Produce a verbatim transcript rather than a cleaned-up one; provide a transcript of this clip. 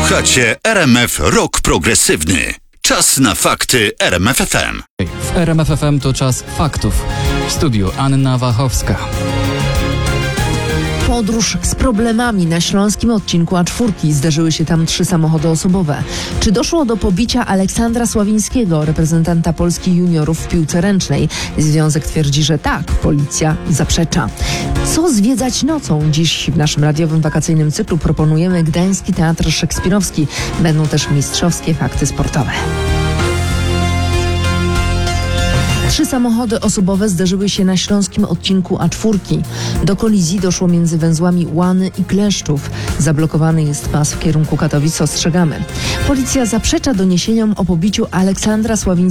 Słuchacie R M F Rock Progresywny. Czas na fakty R M F F M. W R M F F M to czas faktów. W studiu Anna Wachowska. Podróż z problemami na śląskim odcinku A cztery. Zdarzyły się tam trzy samochody osobowe. Czy doszło do pobicia Aleksandra Sławińskiego, reprezentanta Polski juniorów w piłce ręcznej? Związek twierdzi, że tak. Policja zaprzecza. Co zwiedzać nocą? Dziś w naszym radiowym wakacyjnym cyklu proponujemy Gdański Teatr Szekspirowski. Będą też mistrzowskie fakty sportowe. Trzy samochody osobowe zdarzyły się na śląskim odcinku A cztery. Do kolizji doszło między węzłami Łany i Kleszczów. Zablokowany jest pas w kierunku Katowic. Ostrzegamy. Policja zaprzecza doniesieniom o pobiciu Aleksandra Sławińskiego